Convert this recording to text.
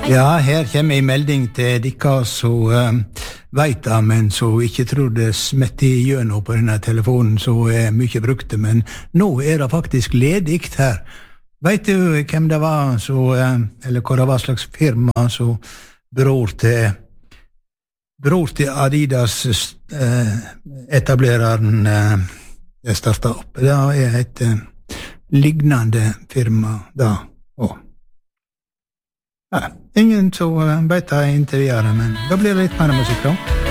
Ja, her kommer en melding til dere som vet det, men så ikke tror det smetter igjennom på denne telefonen, så mye brukte, men nå det faktisk ledigt her. Vet du hvem det var, eller hva det var slags firma, så bror til Adidas etablereren startet opp. Det et lignende firma da, og ingen som vet det inntil videre, men da blir det litt mer musikk da.